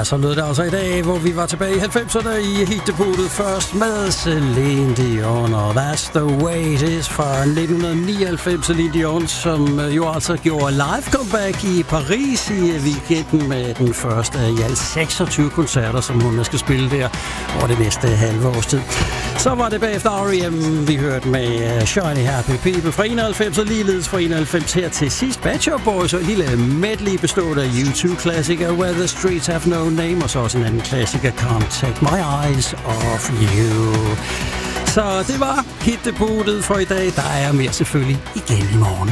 Ja, så lød det altså i dag, hvor vi var tilbage i 90'erne i hitdebutet først med Celine Dion, og That's the Way It Is fra 1999. Celine Dion, som jo altså gjorde live comeback i Paris i weekenden med den første af i alt 26 koncerter, som hun skal spille der over det næste halve års tid. Så var det bagefter R.E.M. vi hørte med Shiny Happy People fra 91, og ligeledes fra 91 her til sidst Pet Shop Boys, og en lille medley bestået af U2-klassiker Where the Streets Have No Name, og så også en anden klassiker Can't Take My Eyes Off You. Så det var hitdebutet for i dag. Der er mere selvfølgelig igen i morgen.